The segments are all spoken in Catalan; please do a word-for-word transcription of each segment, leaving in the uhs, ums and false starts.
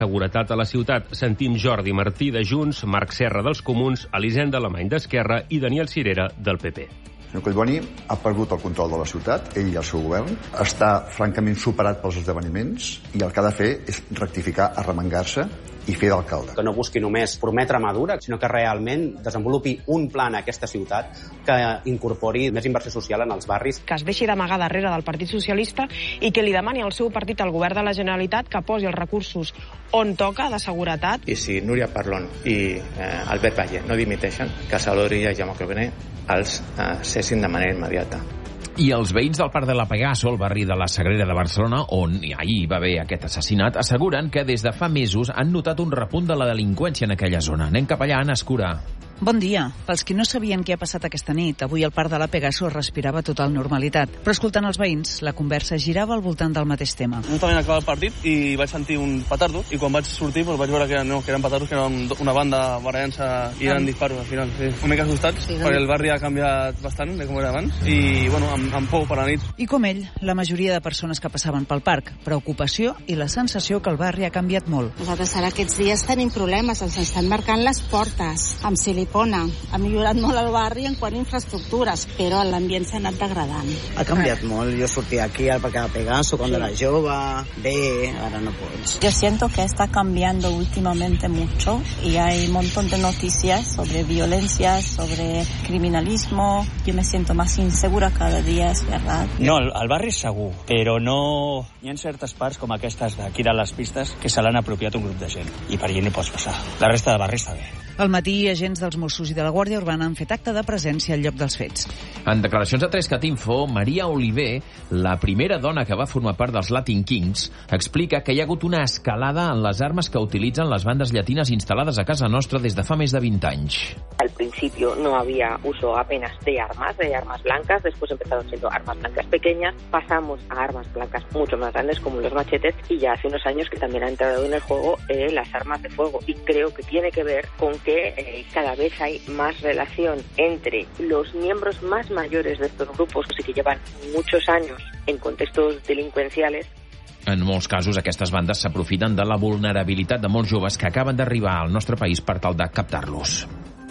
Seguretat a la ciutat. Sentim Jordi Martí de Junts, Marc Serra dels Comuns, Elisenda Alemany d'Esquerra i Daniel Cirera del P P. El senyor Collboni ha perdut el control de la ciutat, ell i el seu govern, està francament superat pels esdeveniments i el que ha de fer és rectificar, arremangar-se i fer d'alcalde. Que no busqui només prometre madura, sinó que realment desenvolupi un pla en aquesta ciutat que incorpori més inversió social en els barris. Que es deixi d'amagar darrere del Partit Socialista i que li demani al seu partit, al govern de la Generalitat, que posi els recursos on toca de seguretat. I si Núria Parlon i eh, Albert Valle no dimiteixen, que Salori i Jaume Cloquener els eh, cessin de manera immediata. I els veïns del Parc de la Pegaso, al barri de la Sagrera de Barcelona, on ahir va haver aquest assassinat, asseguren que des de fa mesos han notat un repunt de la delinqüència en aquella zona. Anem cap allà, Anna Escura. Bon dia. Pels qui no sabien què ha passat aquesta nit, avui el Parc de la Pegaso es respirava total normalitat. Però escoltant els veïns, la conversa girava al voltant del mateix tema. Justament acaba el partit i vaig sentir un petardo i quan vaig sortir doncs, vaig veure que, no, que eren petardos, que eren una banda barallant-se i eren disparos al final. Sí. Una mica assustats, sí, perquè el barri ha canviat bastant de com era abans i bueno, amb, amb por per la nit. I com ell, la majoria de persones que passaven pel parc, preocupació i la sensació que el barri ha canviat molt. Nosaltres ara aquests dies tenim problemes, ens estan marcant les portes amb silicona. Ha millorat molt el barri en quant a infraestructures, però l'ambient s'ha anat degradant. Ha canviat molt. Jo sortia aquí al Parque de la Pegaso cuando sí. era jove, bé, ahora no pots. Yo siento que está cambiando últimamente mucho y hay un montón de noticias sobre violencia, sobre criminalismo. Yo me siento más insegura cada día, es verdad. No, el, el barri és segur, però no... Hi ha certes parts com aquestes d'aquí de les pistes que se l'han apropiat un grup de gent i per allà no pots passar. La resta del barri està bé. Al matí, agents dels Mossos i de la Guàrdia Urbana han fet acte de presència al lloc dels fets. En declaracions a tres cat info, Maria Oliver, la primera dona que va formar part dels Latin Kings, explica que hi ha hagut una escalada en les armes que utilitzen les bandes llatines instal·lades a casa nostra des de fa més de vint anys. Al principio no había uso apenas de armas, de armas blancas, después empezaron siendo armas blancas pequeñas, pasamos a armas blancas mucho más grandes como los machetes y ya hace unos años que también ha entrado en el juego eh, las armas de fuego y creo que tiene que ver con que eh, cada vez hay más relación entre los miembros más mayores de estos grupos y que llevan muchos años en contextos delincuenciales. En molts casos, aquestes bandes s'aprofiten de la vulnerabilitat de molts joves que acaben d'arribar al nostre país per tal de captar-los.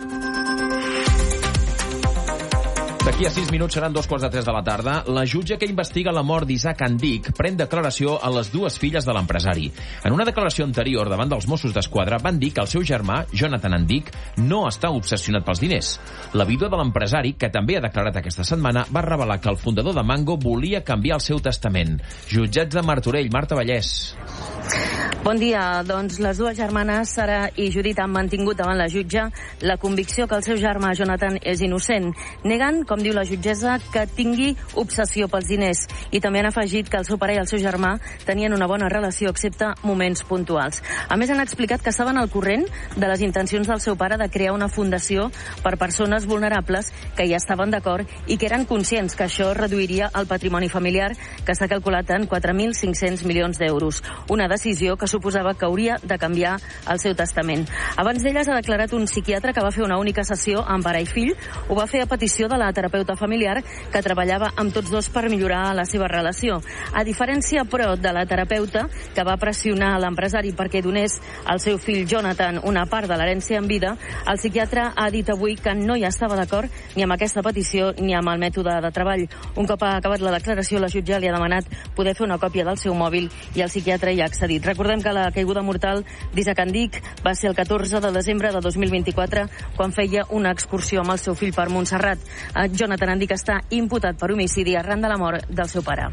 D'aquí a sis minuts seran dos quarts de tres de la tarda. La jutge que investiga la mort d'Isaac Andic pren declaració a les dues filles de l'empresari. En una declaració anterior davant dels Mossos d'Esquadra van dir que el seu germà, Jonathan Andic, no està obsessionat pels diners. La vídua de l'empresari, que també ha declarat aquesta setmana, va revelar que el fundador de Mango volia canviar el seu testament. Jutjats de Martorell, Marta Vallès. Bon dia. Doncs les dues germanes, Sara i Judit, han mantingut davant la jutge la convicció que el seu germà, Jonathan, és innocent, negant, com diu la jutgessa, que tingui obsessió pels diners. I també han afegit que el seu pare i el seu germà tenien una bona relació, excepte moments puntuals. A més, han explicat que estaven al corrent de les intencions del seu pare de crear una fundació per persones vulnerables, que hi estaven d'acord i que eren conscients que això reduiria el patrimoni familiar, que s'ha calculat en quatre mil cinc-cents milions d'euros. Una decisió que suposava que hauria de canviar el seu testament. Abans d'elles ha declarat un psiquiatre que va fer una única sessió amb pare i fill. Ho va fer a petició de la terapeuta familiar, que treballava amb tots dos per millorar la seva relació. A diferència, però, de la terapeuta, que va pressionar l'empresari perquè donés al seu fill Jonathan una part de l'herència en vida, el psiquiatre ha dit avui que no hi estava d'acord ni amb aquesta petició ni amb el mètode de treball. Un cop ha acabat la declaració, la jutge li ha demanat poder fer una còpia del seu mòbil i el psiquiatre hi ha accedit. Recordem que la caiguda mortal d'Isaac Andic va ser el catorze de desembre de dos mil vint-i-quatre, quan feia una excursió amb el seu fill per Montserrat. Jonathan Andic està imputat per homicidi arran de la mort del seu pare.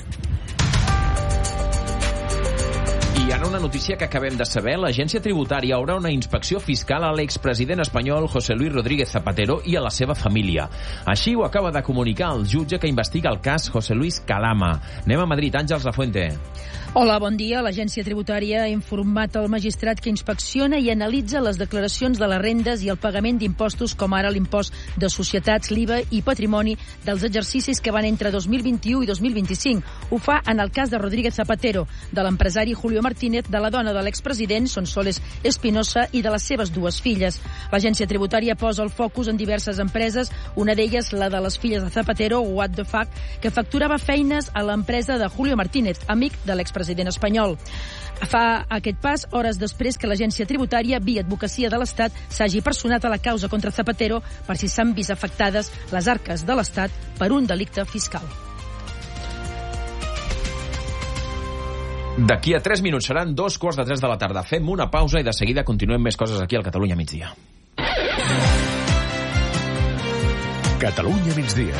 I ara una notícia que acabem de saber. L'agència tributària haurà una inspecció fiscal a l'expresident espanyol José Luis Rodríguez Zapatero i a la seva família. Així ho acaba de comunicar el jutge que investiga el cas José Luis Calama. Anem a Madrid. Àngels Lafuente. Hola, bon dia. L'agència tributària ha informat el magistrat que inspecciona i analitza les declaracions de les rendes i el pagament d'impostos, com ara l'impost de societats, l'I V A i patrimoni dels exercicis que van entre dos mil vint-i-u i dos mil vint-i-cinc. Ho fa en el cas de Rodríguez Zapatero, de l'empresari Julio Martínez Martínez, de la dona de l'expresident, Sonsoles Espinosa, i de les seves dues filles. L'agència tributària posa el focus en diverses empreses, una d'elles la de les filles de Zapatero, What the Fuck, que facturava feines a l'empresa de Julio Martínez, amic de l'expresident espanyol. Fa aquest pas hores després que l'agència tributària, via advocacia de l'Estat, s'hagi personat a la causa contra Zapatero per si s'han vist afectades les arques de l'Estat per un delicte fiscal. D'aquí a tres minuts seran dos quarts de tres de la tarda. Fem una pausa i de seguida continuem més coses aquí al Catalunya migdia. Catalunya migdia.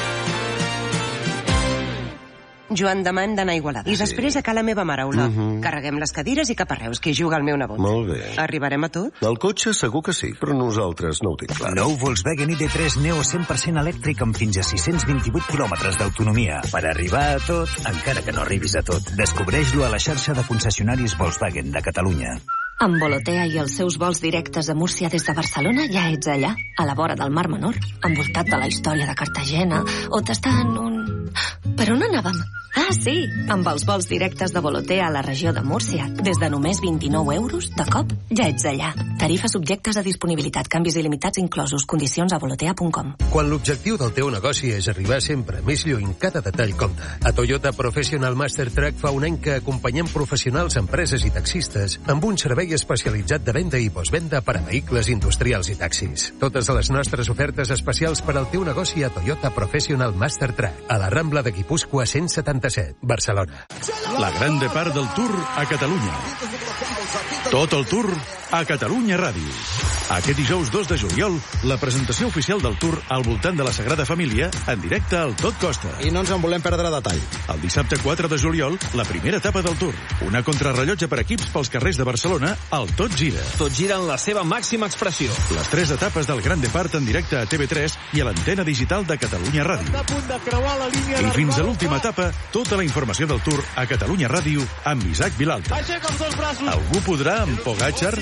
Joan, demà hem d'anar a Igualada. I després a Cala Meva Mare, Olot. Uh -huh. Carreguem les cadires i cap a Reus, que hi juga el meu nebot. Molt bé. Arribarem a tot? El cotxe segur que sí, però nosaltres no ho tinc clar. Nou Volkswagen I D tres Neo cent per cent elèctric amb fins a sis-cents vint-i-vuit quilòmetres d'autonomia. Per arribar a tot, encara que no arribis a tot, descobreix-lo a la xarxa de concessionaris Volkswagen de Catalunya. Amb Volotea i els seus vols directes a Múrcia des de Barcelona ja ets allà, a la vora del Mar Menor, envoltat de la història de Cartagena, o tastant un... Per on anàvem? Ah, sí, amb els vols directes de Volotea a la regió de Múrcia. Des de només vint-i-nou euros, de cop, ja ets allà. Tarifes subjectes a disponibilitat, canvis il·limitats inclosos, condicions a volotea punt com. Quan l'objectiu del teu negoci és arribar sempre més lluny, cada detall compta. A Toyota Professional Master Track fa un any que acompanyem professionals, empreses i taxistes amb un servei especialitzat de venda i postvenda per a vehicles industrials i taxis. Totes les nostres ofertes especials per al teu negoci a Toyota Professional Master Track, a la Rambla de Guipúscoa cent setanta-set, Barcelona. La gran part del Tour a Catalunya. Tot el Tour a Catalunya Ràdio. Aquest dijous dos de juliol, la presentació oficial del Tour al voltant de la Sagrada Família en directe al Tot Costa. I no ens en volem perdre detall. El dissabte quatre de juliol, la primera etapa del Tour. Una contrarrellotge per equips pels carrers de Barcelona al Tot Gira. Tot gira en la seva màxima expressió. Les tres etapes del Gran Depart en directe a T V tres i a l'antena digital de Catalunya Ràdio. I fins a l'última etapa, tota la informació del Tour a Catalunya Ràdio amb Isaac Vilalta. Algú podrà amb Pogacar?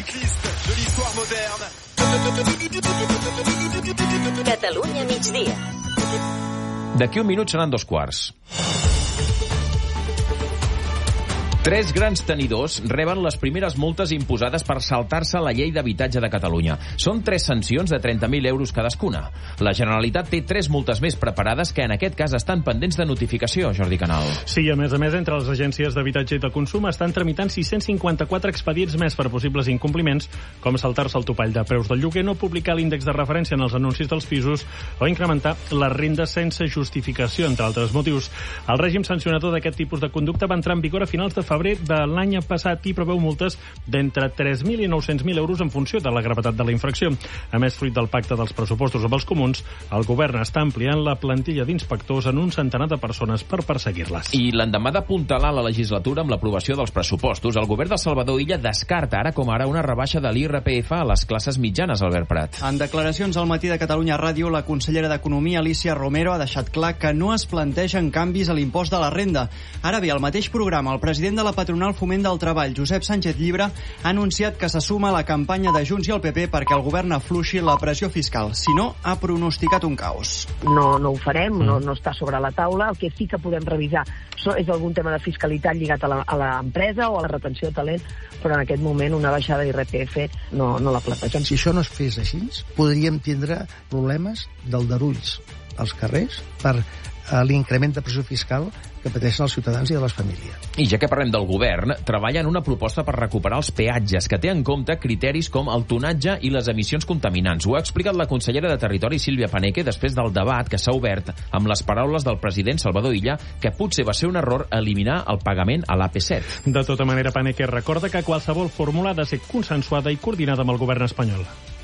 Catalunya migdia. D'aquí un minut seran dos quarts. Tres grans tenidors reben les primeres multes imposades per saltar-se la llei d'habitatge de Catalunya. Són tres sancions de trenta mil euros cadascuna. La Generalitat té tres multes més preparades que en aquest cas estan pendents de notificació, Jordi Canal. Sí, a més a més, entre les agències d'habitatge i de consum estan tramitant sis-cents cinquanta-quatre expedients més per possibles incompliments, com saltar-se el topall de preus del lloguer, no publicar l'índex de referència en els anuncis dels pisos o incrementar les rendes sense justificació, entre altres motius. El règim sancionador d'aquest tipus de conducta va entrar en vigor a finals de febrer de l'any passat i preveu multes d'entre tres mil i nou-cents mil euros en funció de la gravetat de la infracció. A més, fruit del pacte dels pressupostos amb els comuns, el govern està ampliant la plantilla d'inspectors en un centenar de persones per perseguir-les. I l'endemà d'apuntalar la legislatura amb l'aprovació dels pressupostos, el govern de Salvador Illa descarta ara com ara una rebaixa de l'I R P F a les classes mitjanes, Albert Prat. En declaracions al matí de Catalunya Ràdio, la consellera d'Economia, Alicia Romero, ha deixat clar que no es plantegen canvis a l'impost de la renda. Ara bé, al mateix programa, el president de la patronal Foment del Treball, Josep Sánchez Llibre, ha anunciat que se suma a la campanya de Junts i el P P perquè el govern afluixi la pressió fiscal. Si no, ha pronosticat un caos. No, no ho farem, mm. no, no està sobre la taula. El que sí que podem revisar és algun tema de fiscalitat lligat a l'empresa o a la retenció de talent, però en aquest moment una baixada d'I R P F no, no la plantegem. Si això no es fes així, podríem tindre problemes d'aldarulls als carrers per eh, l'increment de pressió fiscal que pateixen els ciutadans i de les famílies. I ja que parlem del govern, treballa en una proposta per recuperar els peatges, que té en compte criteris com el tonatge i les emissions contaminants. Ho ha explicat la consellera de Territori, Sílvia Paneque, després del debat que s'ha obert amb les paraules del president Salvador Illa, que potser va ser un error eliminar el pagament a l'A P set. De tota manera, Paneque recorda que qualsevol fórmula ha de ser consensuada i coordinada amb el govern espanyol.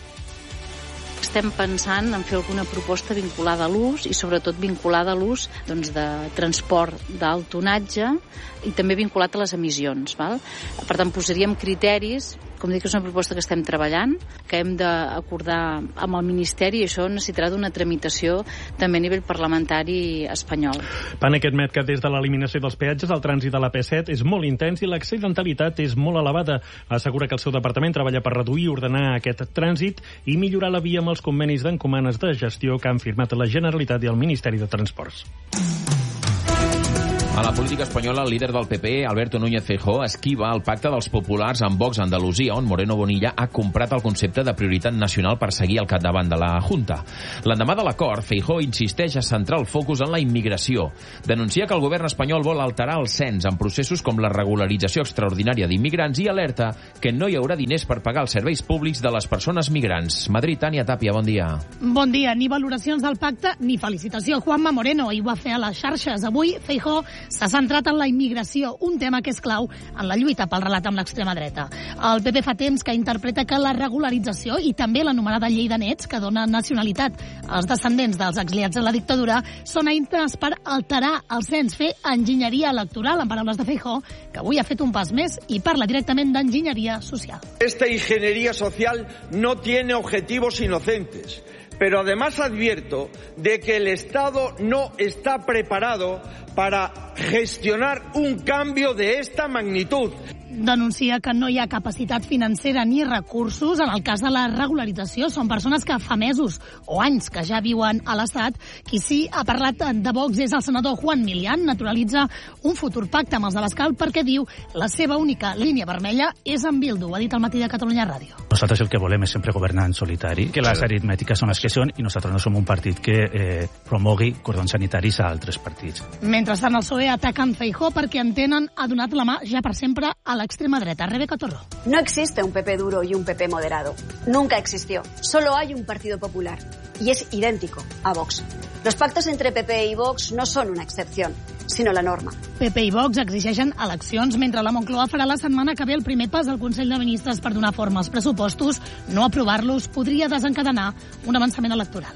Estem pensant en fer alguna proposta vinculada a l'ús i sobretot vinculada a l'ús doncs, de transport d'alt tonatge i també vinculat a les emissions. Val? Per tant, posaríem criteris, com dic, és una proposta que estem treballant, que hem d'acordar amb el Ministeri i això necessitarà d'una tramitació també a nivell parlamentari espanyol. Paneque admet que des de l'eliminació dels peatges el trànsit de l'A P set és molt intens i l'accidentalitat és molt elevada. Assegura que el seu departament treballa per reduir i ordenar aquest trànsit i millorar la via amb els convenis d'encomanes de gestió que han firmat la Generalitat i el Ministeri de Transports. A la política espanyola, el líder del P P, Alberto Núñez Feijóo, esquiva el pacte dels populars amb Vox a Andalusia, on Moreno Bonilla ha comprat el concepte de prioritat nacional per seguir al capdavant de la Junta. L'endemà de l'acord, Feijóo insisteix a centrar el focus en la immigració. Denuncia que el govern espanyol vol alterar el cens en processos com la regularització extraordinària d'immigrants i alerta que no hi haurà diners per pagar els serveis públics de les persones migrants. Madrid, Tània Tàpia, bon dia. Bon dia. Ni valoracions del pacte ni felicitació. Juanma Moreno hi va fer a les xarxes. Avui, Feijóo s'ha centrat en la immigració, un tema que és clau en la lluita pel relat amb l'extrema dreta. El P P fa temps que interpreta que la regularització i també l'anomenada llei de nets, que dona nacionalitat als descendents dels exiliats de la dictadura, són eines per alterar el cens, fer enginyeria electoral, en paraules de Feijóo, que avui ha fet un pas més i parla directament d'enginyeria social. Esta ingeniería social no tiene objetivos inocentes. Pero además advierto de que el Estado no está preparado para gestionar un cambio de esta magnitud. Denuncia que no hi ha capacitat financera ni recursos. En el cas de la regularització, són persones que fa mesos o anys que ja viuen a l'Estat. Qui sí ha parlat de Vox és el senador Juan Milián. Naturalitza un futur pacte amb els de l'Escal perquè diu la seva única línia vermella és amb Bildu. Ho ha dit al matí de Catalunya Ràdio. Nosaltres el que volem és sempre governar en solitari, que les aritmètiques són les que són i nosaltres no som un partit que eh, promogui cordons sanitaris a altres partits. Mentrestant, el P S O E ataquen Feijóo perquè entenen ha donat la mà ja per sempre a l'extrema dreta. Rebeca Torró. No existe un P P duro y un P P moderado. Nunca existió. Solo hay un Partido Popular. Y es idéntico a Vox. Los pactos entre P P y Vox no son una excepción, sino la norma. P P i Vox exigeixen eleccions, mentre la Moncloa farà la setmana que ve el primer pas al Consell de Ministres per donar forma als pressupostos. No aprovar-los podria desencadenar un avançament electoral.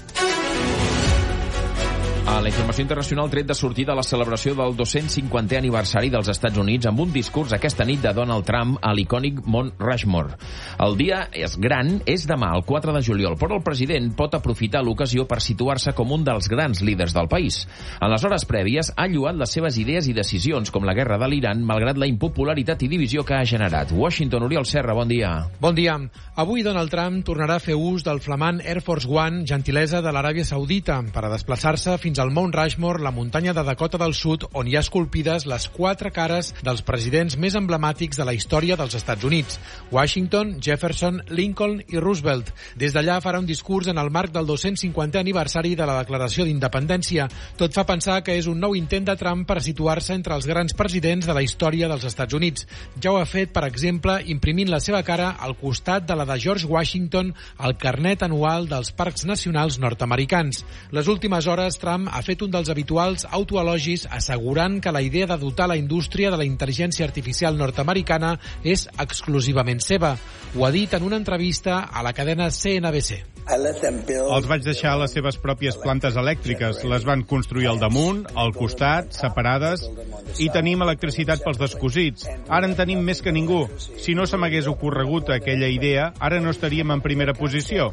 A la informació internacional, tret de sortida a la celebració del dos-cents cinquantè aniversari dels Estats Units amb un discurs aquesta nit de Donald Trump a l'icònic Mont Rushmore. El dia és gran, és demà, el quatre de juliol, però el president pot aprofitar l'ocasió per situar-se com un dels grans líders del país. En les hores prèvies ha lloat les seves idees i decisions, com la guerra de l'Iran, malgrat la impopularitat i divisió que ha generat. Washington, Oriol Serra, bon dia. Bon dia. Avui Donald Trump tornarà a fer ús del flamant Air Force One, gentilesa de l'Aràbia Saudita, per a desplaçar-se fins al Mount Rushmore, la muntanya de Dakota del Sud, on hi ha esculpides les quatre cares dels presidents més emblemàtics de la història dels Estats Units: Washington, Jefferson, Lincoln i Roosevelt. Des d'allà farà un discurs en el marc del dos-cents cinquantè aniversari de la Declaració d'Independència. Tot fa pensar que és un nou intent de Trump per situar-se entre els grans presidents de la història dels Estats Units. Ja ho ha fet, per exemple, imprimint la seva cara al costat de la de George Washington al carnet anual dels parcs nacionals nord-americans. Les últimes hores, Trump ha fet un dels habituals autoelogis assegurant que la idea de dotar la indústria de la intel·ligència artificial nord-americana és exclusivament seva. Ho ha dit en una entrevista a la cadena C N B C. Els vaig deixar a les seves pròpies plantes elèctriques. Les van construir al damunt, al costat, separades, i tenim electricitat pels descosits. Ara en tenim més que ningú. Si no se m'hagués ocorregut aquella idea, ara no estaríem en primera posició.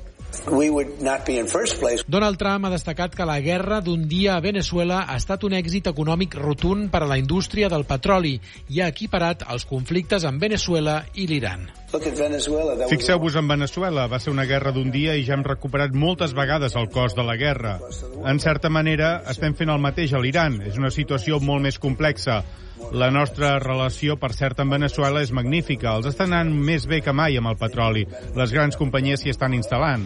Donald Trump ha destacat que la guerra d'un dia a Venezuela ha estat un èxit econòmic rotund per a la indústria del petroli i ha equiparat els conflictes amb Venezuela i l'Iran. Fixeu-vos en Venezuela, va ser una guerra d'un dia i ja hem recuperat moltes vegades el cost de la guerra. En certa manera, estem fent el mateix a l'Iran. És una situació molt més complexa. La nostra relació, per cert, amb Venezuela és magnífica. Els està anant més bé que mai amb el petroli. Les grans companyies s'hi estan instal·lant.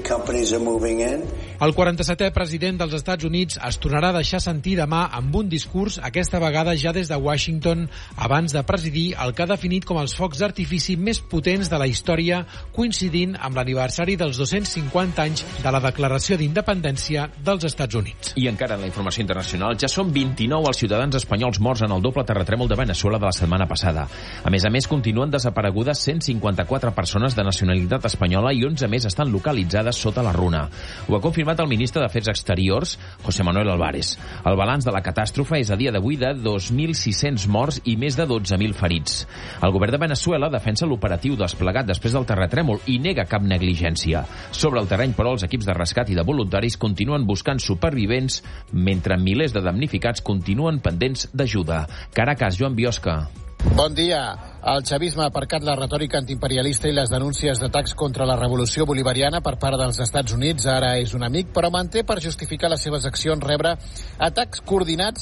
El quaranta-setè president dels Estats Units es tornarà a deixar sentir demà amb un discurs, aquesta vegada ja des de Washington, abans de presidir el que ha definit com els focs d'artifici més potents de la història, coincidint amb l'aniversari dels dos-cents cinquanta anys de la Declaració d'Independència dels Estats Units. I encara en la informació internacional, ja són vint-i-nou els ciutadans espanyols morts en el doble terratrèmol de Venezuela de la setmana passada. A més a més, continuen desaparegudes cent cinquanta-quatre persones de nacionalitat espanyola i onze més estan localitzades sota la runa. Ho ha confirmat el ministre d'Afers Exteriors, José Manuel Álvarez. El balanç de la catàstrofe és a dia d'avui de dos mil sis-cents morts i més de dotze mil ferits. El govern de Venezuela defensa l'operatiu desplegat després del terratrèmol i nega cap negligència. Sobre el terreny, però, els equips de rescat i de voluntaris continuen buscant supervivents, mentre milers de damnificats continuen pendents d'ajuda. Caracas, Joan Biosca. Bon dia. El xavisme ha aparcat la retòrica antiimperialista i les denúncies d'atacs contra la revolució bolivariana per part dels Estats Units. Ara és un amic, però manté per justificar les seves accions rebre atacs coordinats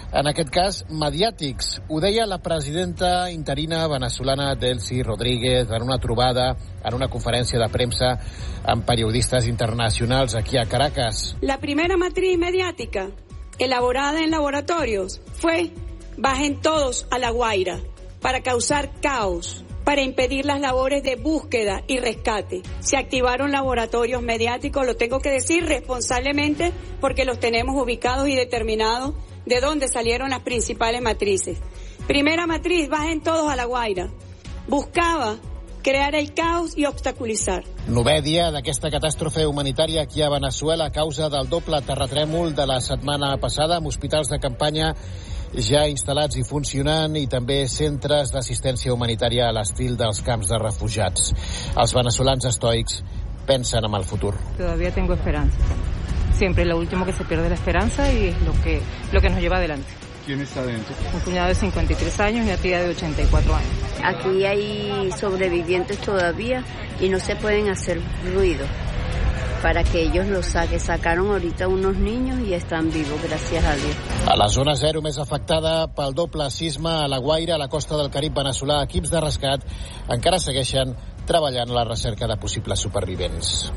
en aquest cas mediàtics. Ho deia la presidenta interina venezolana Delcy Rodríguez en una trobada, en una conferència de premsa amb periodistas internacionals aquí a Caracas. La primera matriz mediática elaborada en laboratorios fue: bajen todos a La Guaira para causar caos, para impedir las labores de búsqueda y rescate. Se activaron laboratorios mediáticos, lo tengo que decir responsablemente porque los tenemos ubicados y determinados de dónde salieron las principales matrices. Primera matriz, bajen todos a La Guaira. Buscaba crear el caos i obstaculitzar. Novè dia d'aquesta catàstrofe humanitària aquí a Veneçuela a causa del doble terratrèmol de la setmana passada, amb hospitals de campanya ja instal·lats i funcionant i també centres d'assistència humanitària a l'estil dels camps de refugiats. Els veneçolans estoics pensen en el futur. Todavía tengo esperanza. Siempre lo último que se pierde la esperanza y es lo que, lo que nos lleva adelante. ¿Quién está dentro? Un cuñado de cincuenta y tres años y una tía de ochenta y cuatro años. Aquí hay sobrevivientes todavía y no se pueden hacer ruido para que ellos los saquen. Sacaron ahorita unos niños y están vivos, gracias a Dios. A la zona zero més afectada pel doble sisme a La Guaira, a la costa del Carib veneçolà, equips de rescat encara segueixen treballant a la recerca de possibles supervivents.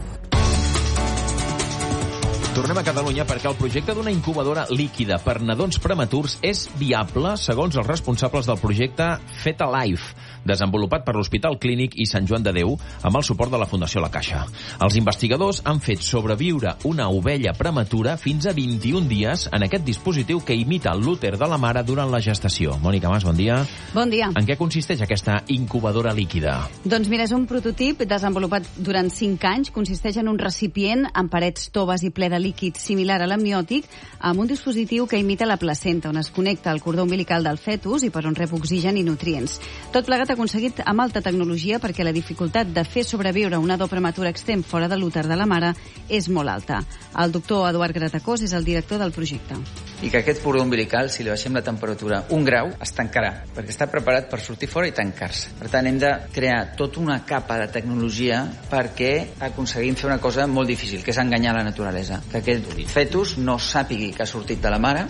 Tornem a Catalunya perquè el projecte d'una incubadora líquida per nadons prematurs és viable, segons els responsables del projecte Fetalife, desenvolupat per l'Hospital Clínic i Sant Joan de Déu amb el suport de la Fundació La Caixa. Els investigadors han fet sobreviure una ovella prematura fins a vint-i-un dies en aquest dispositiu que imita l'úter de la mare durant la gestació. Mònica Mas, bon dia. Bon dia. En què consisteix aquesta incubadora líquida? Doncs mira, és un prototip desenvolupat durant cinc anys. Consisteix en un recipient amb parets toves i ple de líquid similar a l'amniòtic, amb un dispositiu que imita la placenta, on es connecta al cordó umbilical del fetus i per on rep oxigen i nutrients. Tot plegat aconseguit amb alta tecnologia perquè la dificultat de fer sobreviure un nadó prematur extrem fora de l'úter de la mare és molt alta. El doctor Eduard Gratacós és el director del projecte. I que aquest cordó umbilical, si li baixem la temperatura un grau, es tancarà, perquè està preparat per sortir fora i tancar-se. Per tant, hem de crear tota una capa de tecnologia perquè aconseguim fer una cosa molt difícil, que és enganyar la naturalesa. Que aquest fetus no sàpigui que ha sortit de la mare.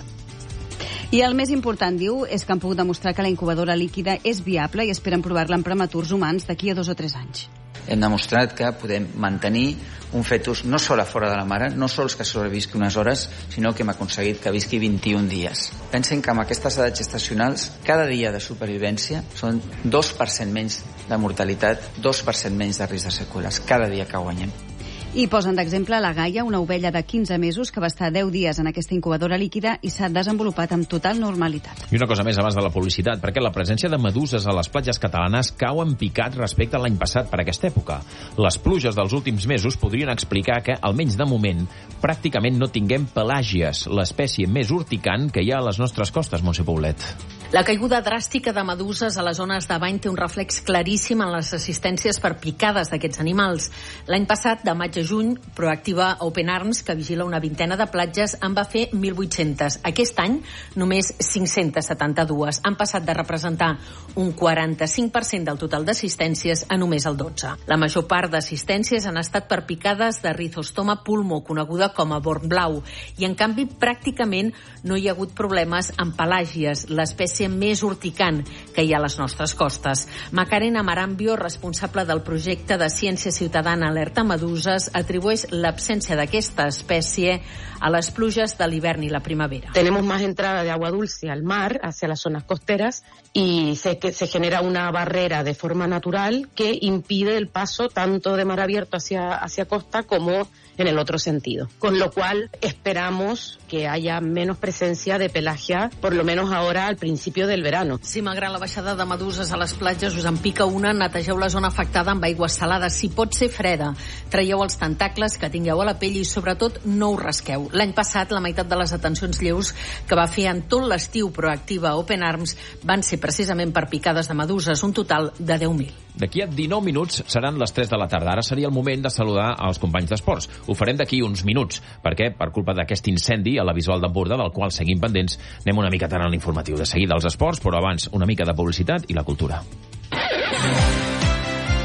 I el més important, diu, és que han pogut demostrar que la incubadora líquida és viable i esperen provar-la en prematurs humans d'aquí a dos o tres anys. Hem demostrat que podem mantenir un fetus no sols fora de la mare, no sols que sobrevisqui unes hores, sinó que hem aconseguit que visqui vint-i-un dies. Pensen que amb aquestes edats gestacionals, cada dia de supervivència són dos per cent menys de mortalitat, dos per cent menys de risc de seqüeles, cada dia que guanyem. I posen d'exemple la Gaia, una ovella de quinze mesos que va estar deu dies en aquesta incubadora líquida i s'ha desenvolupat amb total normalitat. I una cosa més abans de la publicitat, perquè la presència de meduses a les platges catalanes cau en picat respecte a l'any passat per aquesta època. Les pluges dels últims mesos podrien explicar que, almenys de moment, pràcticament no tinguem pelàgies, l'espècie més urticant que hi ha a les nostres costes, Montse Poblet. La caiguda dràstica de meduses a les zones de bany té un reflex claríssim en les assistències per picades d'aquests animals. L'any passat, de maig a juny, Proactiva Open Arms, que vigila una vintena de platges, en va fer mil vuit-cents. Aquest any, només cinc-cents setanta-dos. Han passat de representar un quaranta-cinc per cent del total d'assistències a només el dotze. La major part d'assistències han estat per picades de Rhizostoma pulmo, coneguda com a born blau, i en canvi pràcticament no hi ha hagut problemes amb pelàgies, l'espècie més urticant que hi ha a les nostres costes. Macarena Marambio, responsable del projecte de Ciència Ciutadana Alerta Meduses, atribueix l'absència d'aquesta espècie a les pluges de l'hivern i la primavera. Tenemos más entrada de agua dulce al mar, hacia las zonas costeras, y se, que se genera una barrera de forma natural que impide el paso tanto de mar abierto hacia, hacia costa como en el otro sentido. Con lo cual esperamos que haya menos presencia de pelagia, por lo menos ahora al principio del verano. Si malgrat la baixada de meduses a les platges us en pica una, netegeu la zona afectada amb aigües salades. Si pot ser freda, traieu els tentacles que tingueu a la pell i sobretot no us rasqueu. L'any passat la meitat de les atencions lleus que va fer en tot l'estiu Proactiva Open Arms van ser precisament per picades de meduses, un total de deu mil. D'aquí a dinou minuts seran les tres de la tarda. Ara seria el moment de saludar els companys d'esports. Ho farem d'aquí uns minuts, perquè per culpa d'aquest incendi a la Visual d'Empordà, del qual seguim pendents, anem una mica tant a l'informatiu. De seguida els esports, però abans una mica de publicitat i la cultura.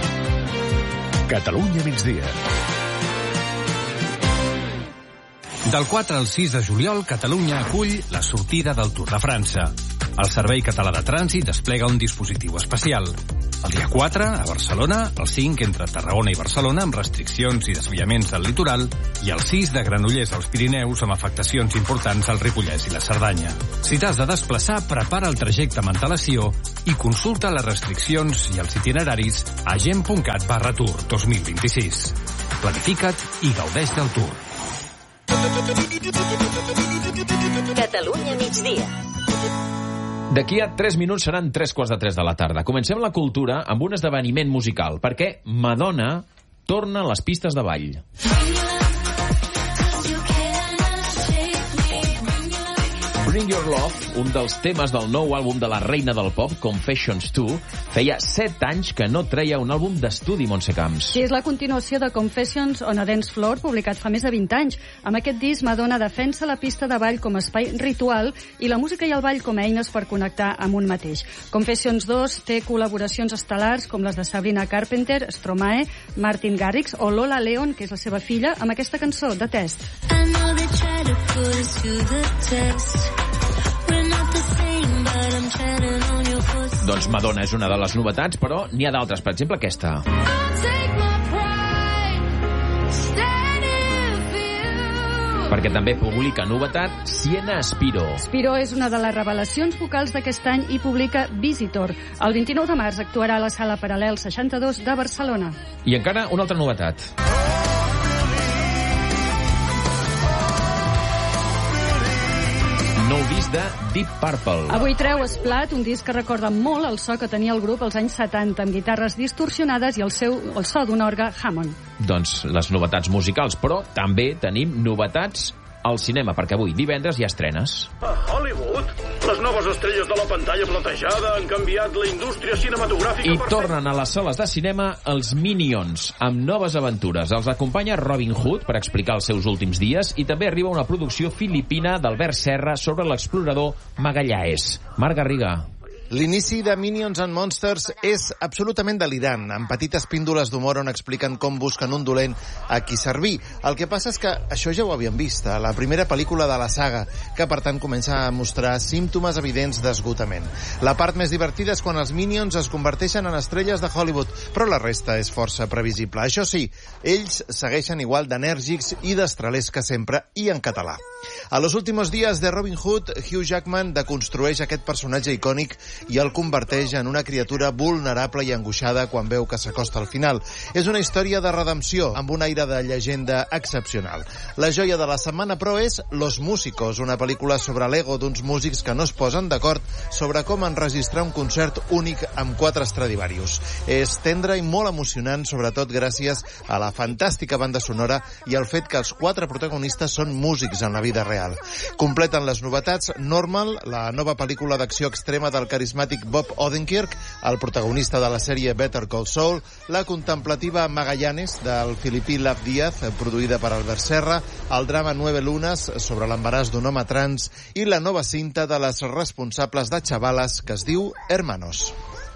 Catalunya migdia. Del quatre al sis de juliol, Catalunya acull la sortida del Tour de França. El Servei Català de Trànsit desplega un dispositiu especial. El dia quatre, a Barcelona, el cinc entre Tarragona i Barcelona amb restriccions i desviaments al litoral i el sis de Granollers als Pirineus amb afectacions importants al Ripollès i la Cerdanya. Si t'has de desplaçar, prepara el trajecte amb antelació i consulta les restriccions i els itineraris a gent.cat barra tour dos mil vint-i-sis. Planifica't i gaudeix del Tour. Catalunya migdia. D'aquí a tres minuts seran tres quarts de tres de la tarda. Comencem la cultura amb un esdeveniment musical, perquè Madonna torna a les pistes de ball. Bring Your Love, un dels temes del nou àlbum de la reina del pop, Confessions dos, feia set anys que no treia un àlbum d'estudi, Montse Camps. Sí, és la continuació de Confessions on a Dance Floor, publicat fa més de vint anys. Amb aquest disc, Madonna defensa la pista de ball com a espai ritual i la música i el ball com a eines per connectar amb un mateix. Confessions dos té col·laboracions estel·lars com les de Sabrina Carpenter, Stromae, Martin Garrix o Lola Leon, que és la seva filla, amb aquesta cançó, The Test. I know they try to put us to the test. Doncs Madonna és una de les novetats, però n'hi ha d'altres, per exemple aquesta. Perquè també publica novetat Siena Spiro. Spiro és una de les revelacions vocals d'aquest any i publica Visitor. El vint-i-nou de març actuarà a la Sala Paral·lel seixanta-dos de Barcelona. I encara una altra novetat. Nou disc de Deep Purple. Avui treu Splat, un disc que recorda molt el so que tenia el grup als anys setanta, amb guitarres distorsionades i el, seu, el so d'un orgue Hammond. Doncs les novetats musicals, però també tenim novetats al cinema, perquè avui, divendres, hi ha estrenes. A Hollywood, les noves estrelles de la pantalla platejada han canviat la indústria cinematogràfica... I tornen a les sales de cinema els Minions, amb noves aventures. Els acompanya Robin Hood per explicar els seus últims dies i també arriba una producció filipina d'Albert Serra sobre l'explorador Magallanes. Marc Garriga. L'inici de Minions and Monsters és absolutament delirant, amb petites píndoles d'humor on expliquen com busquen un dolent a qui servir. El que passa és que això ja ho havíem vist a la primera pel·lícula de la saga, que per tant comença a mostrar símptomes evidents d'esgotament. La part més divertida és quan els Minions es converteixen en estrelles de Hollywood, però la resta és força previsible. Això sí, ells segueixen igual d'enèrgics i destralers que sempre, i en català. A Los últimos días de Robin Hood, Hugh Jackman deconstrueix aquest personatge icònic i el converteix en una criatura vulnerable i angoixada quan veu que s'acosta al final. És una història de redempció, amb un aire de llegenda excepcional. La joia de la setmana, però, és Los Músicos, una pel·lícula sobre l'ego d'uns músics que no es posen d'acord sobre com enregistrar un concert únic amb quatre Stradivarius. És tendre i molt emocionant, sobretot gràcies a la fantàstica banda sonora i al fet que els quatre protagonistes són músics en la vida real. Completen les novetats Normal, la nova pel·lícula d'acció extrema del carismàtic Bob Odenkirk, el protagonista de la sèrie Better Call Saul, la contemplativa Magallanes del filipí Lav Díaz, produïda per Albert Serra, el drama Nueve Lunas sobre l'embaràs d'un home trans i la nova cinta de les responsables de Chavalas que es diu Hermanos.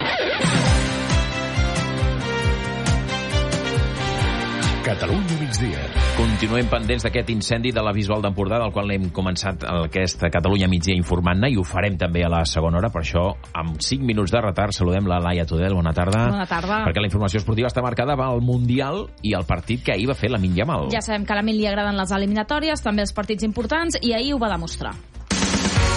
Catalunya migdia. Continuem pendents d'aquest incendi de la Bisbal d'Empordà, del qual hem començat aquesta Catalunya migdia informant-ne, i ho farem també a la segona hora. Per això, amb cinc minuts de retard, saludem la Laia Tudel. Bona tarda. Bona tarda. Perquè la informació esportiva està marcada pel Mundial i el partit que ahir va fer Lamine Yamal. Ja sabem que a l'Amin li agraden les eliminatòries, també els partits importants, i ahir ho va demostrar.